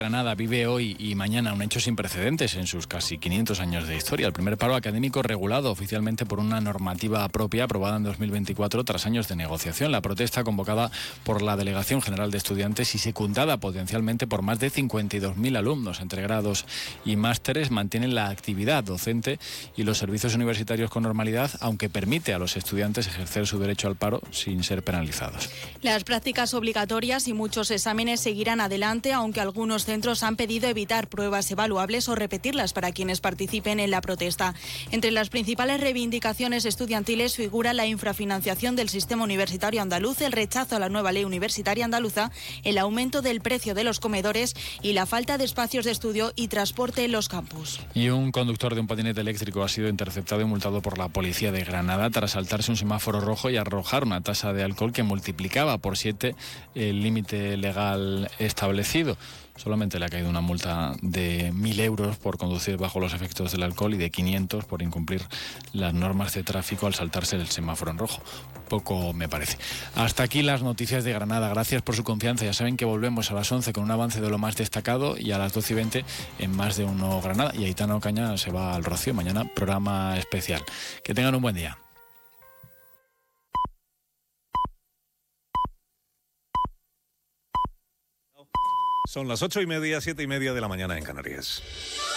Granada vive hoy y mañana un hecho sin precedentes en sus casi 500 años de historia. El primer paro académico regulado oficialmente por una normativa propia aprobada en 2024 tras años de negociación. La protesta convocada por la Delegación General de Estudiantes y secundada potencialmente por más de 52.000 alumnos entre grados y másteres mantiene la actividad docente y los servicios universitarios con normalidad, aunque permite a los estudiantes ejercer su derecho al paro sin ser penalizados. Las prácticas obligatorias y muchos exámenes seguirán adelante, aunque algunos centros han pedido evitar pruebas evaluables o repetirlas para quienes participen en la protesta. Entre las principales reivindicaciones estudiantiles figura la infrafinanciación del sistema universitario andaluz, el rechazo a la nueva ley universitaria andaluza, el aumento del precio de los comedores y la falta de espacios de estudio y transporte en los campus. Y un conductor de un patinete eléctrico ha sido interceptado y multado por la policía de Granada tras saltarse un semáforo rojo y arrojar una tasa de alcohol que multiplicaba por 7 el límite legal establecido. Solamente le ha caído una multa de 1.000 euros por conducir bajo los efectos del alcohol y de 500 por incumplir las normas de tráfico al saltarse el semáforo en rojo. Poco me parece. Hasta aquí las noticias de Granada. Gracias por su confianza. Ya saben que volvemos a las 11 con un avance de lo más destacado y a las 12:20 en Más de Uno Granada. Y Aitana Ocaña se va al Rocío. Mañana programa especial. Que tengan un buen día. Son las 8:30, 7:30 de la mañana en Canarias.